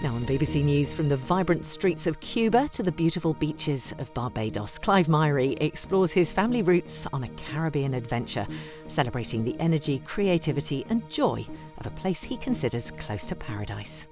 Now on BBC News, from the vibrant streets of Cuba to the beautiful beaches of Barbados, Clive Myrie explores his family roots on a Caribbean adventure, celebrating the energy, creativity and joy of a place he considers close to paradise.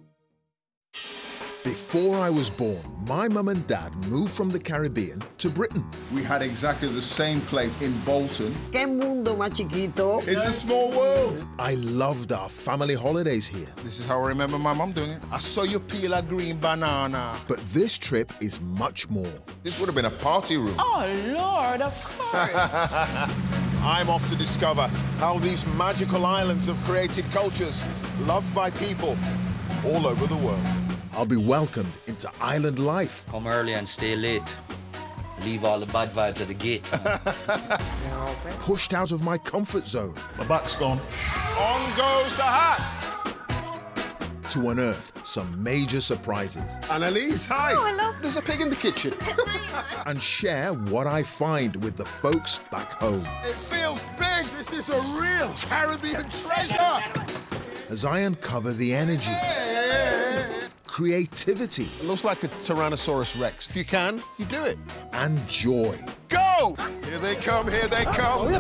Before I was born, my mum and dad moved from the Caribbean to Britain. We had exactly the same plate in Bolton. ¡Qué mundo más chiquito! It's a small world. I loved our family holidays here. This is how I remember my mum doing it. I saw you peel a green banana. But this trip is much more. This would have been a party room. Oh, Lord, of course. I'm off to discover how these magical islands have created cultures loved by people all over the world. I'll be welcomed into island life. Come early and stay late. Leave all the bad vibes at the gate. Pushed out of my comfort zone. My back's gone. On goes the hat. To unearth some major surprises. Annalise, hi. Oh, hello. There's a pig in the kitchen. And share what I find with the folks back home. It feels big. This is a real Caribbean treasure. As I uncover the energy, creativity, It looks like a Tyrannosaurus Rex. If you can, you do it. and joy Go! Here they come, here they come.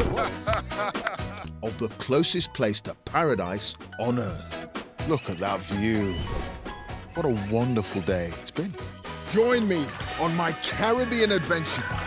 of the closest place to paradise on earth. Look at that view. What a wonderful day it's been. Join me on my Caribbean adventure.